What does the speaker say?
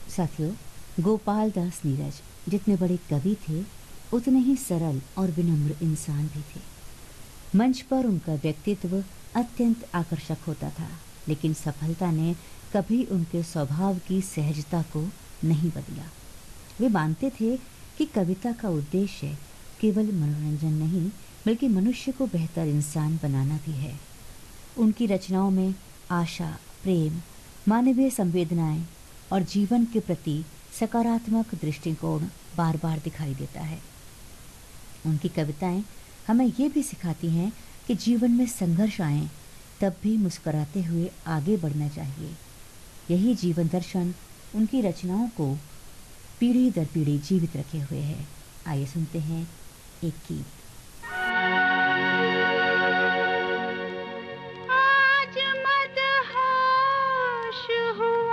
साथियों, गोपाल दास नीरज जितने बड़े कवि थे, उतने ही सरल और विनम्र इंसान भी थे। मंच पर उनका व्यक्तित्व अत्यंत आकर्षक होता था, लेकिन सफलता ने कभी उनके स्वभाव की सहजता को नहीं बदला। वे मानते थे कि कविता का उद्देश्य केवल मनोरंजन नहीं, बल्कि मनुष्य को बेहतर इंसान बनाना भी है। उनकी रचनाओं में आशा, प्रेम, मानवीय संवेदनाएं और जीवन के प्रति सकारात्मक दृष्टिकोण बार बार दिखाई देता है। उनकी कविताएं हमें ये भी सिखाती हैं कि जीवन में संघर्ष आए तब भी मुस्कुराते हुए आगे बढ़ना चाहिए। यही जीवन दर्शन उनकी रचनाओं को पीढ़ी दर पीढ़ी जीवित रखे हुए है। आइए सुनते हैं एक गीत।